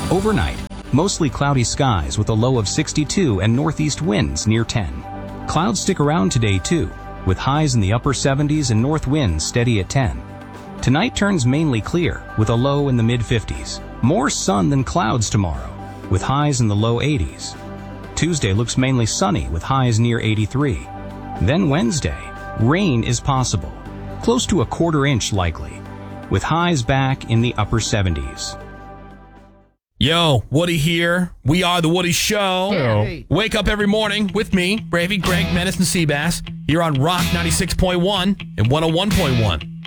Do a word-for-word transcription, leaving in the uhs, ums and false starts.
Overnight, mostly cloudy skies with a low of sixty-two and northeast winds near ten. Clouds stick around today too, with highs in the upper seventies and north winds steady at ten. Tonight turns mainly clear, with a low in the mid fifties. More sun than clouds tomorrow, with highs in the low eighties. Tuesday looks mainly sunny with highs near eighty-three. Then Wednesday, rain is possible, close to a quarter inch likely, with highs back in the upper seventies. Yo, Woody here. We are The Woody Show. Hey. Wake up every morning with me, Bravey, Greg, Menace, and Seabass, here on Rock ninety-six point one and one oh one point one.